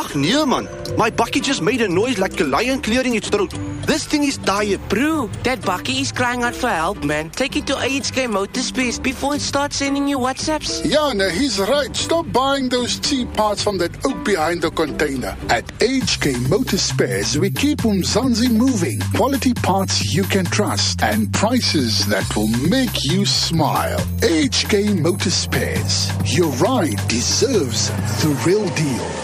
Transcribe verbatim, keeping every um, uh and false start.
Ag nee man, my bakkie just made a noise like a lion clearing its throat. This thing is tired. Bro, that bakkie is crying out for help, man. Take it to A H K Motorspares before it starts sending you WhatsApps. Yeah, no, he's right. Stop buying those cheap parts from that oak behind the container. At A H K Motorspares, we keep Umzansi moving. Quality parts you can trust and prices that will make you smile. A H K Motorspares. Your ride deserves the real deal.